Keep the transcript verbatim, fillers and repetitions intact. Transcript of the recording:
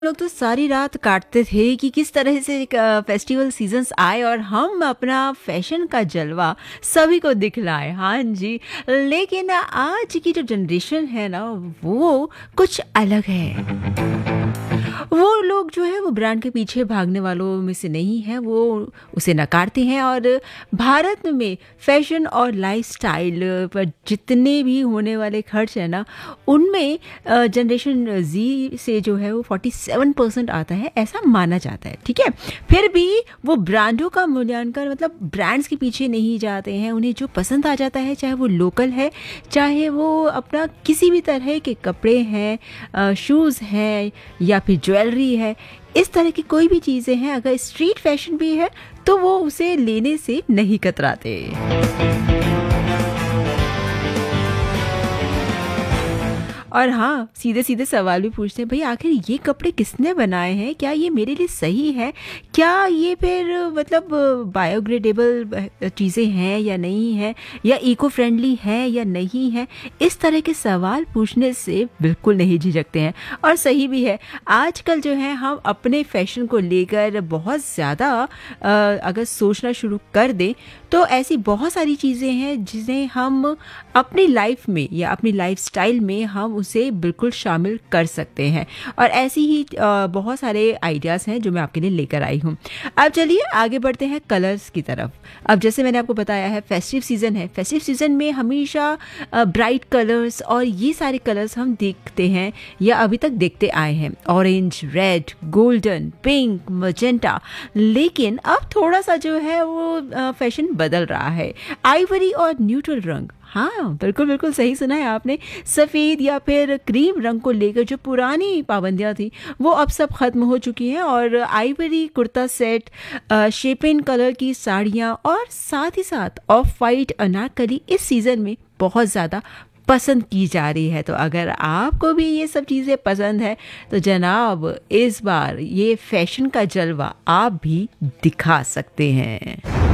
लोग तो सारी रात काटते थे कि किस तरह से एक फेस्टिवल सीजन्स आए और हम अपना फैशन का जलवा सभी को दिखलाए। हाँ जी, लेकिन आज की जो जनरेशन है ना, वो कुछ अलग है। वो लोग जो है वो ब्रांड के पीछे भागने वालों में से नहीं है, वो उसे नकारते हैं। और भारत में फैशन और लाइफस्टाइल पर जितने भी होने वाले खर्च है ना, उनमें जनरेशन जी से जो है वो सैंतालीस परसेंट आता है, ऐसा माना जाता है। ठीक है, फिर भी वो ब्रांडों का मूल्यांकन, मतलब ब्रांड्स के पीछे नहीं जाते हैं। उन्हें जो पसंद आ जाता है, चाहे वो लोकल है, चाहे वो अपना किसी भी तरह के कपड़े हैं, शूज़ हैं या फिर ज्वेलरी है, इस तरह की कोई भी चीज़ें हैं, अगर स्ट्रीट फैशन भी है तो वो उसे लेने से नहीं कतराते। और हाँ, सीधे सीधे सवाल भी पूछते हैं, भाई आखिर ये कपड़े किसने बनाए हैं, क्या ये मेरे लिए सही है, क्या ये फिर मतलब बायोग्रेडेबल चीज़ें हैं या नहीं है, या इको फ्रेंडली है या नहीं है। इस तरह के सवाल पूछने से बिल्कुल नहीं झिझकते हैं, और सही भी है। आजकल जो है हम अपने फैशन को लेकर बहुत ज़्यादा अगर सोचना शुरू कर दें तो ऐसी बहुत सारी चीज़ें हैं जिन्हें हम अपनी लाइफ में या अपनी लाइफस्टाइल में हम उसे बिल्कुल शामिल कर सकते हैं। और ऐसी ही बहुत सारे आइडियाज़ हैं जो मैं आपके लिए लेकर आई हूँ। अब चलिए आगे बढ़ते हैं कलर्स की तरफ। अब जैसे मैंने आपको बताया है, फेस्टिव सीज़न है। फेस्टिव सीज़न में हमेशा ब्राइट कलर्स और ये सारे कलर्स हम देखते हैं या अभी तक देखते आए हैं, orange, red, golden, pink, magenta. लेकिन अब थोड़ा सा जो है वो फैशन बदल रहा है। आइवरी और न्यूट्रल रंग, हाँ बिल्कुल बिल्कुल सही सुना है आपने। सफ़ेद या फिर क्रीम रंग को लेकर जो पुरानी पाबंदियाँ थी वो अब सब खत्म हो चुकी हैं, और आइवरी कुर्ता सेट, शेपेन कलर की साड़ियाँ और साथ ही साथ ऑफ वाइट अनारकली इस सीज़न में बहुत ज़्यादा पसंद की जा रही है। तो अगर आपको भी ये सब चीज़ें पसंद है तो जनाब इस बार ये फैशन का जलवा आप भी दिखा सकते हैं।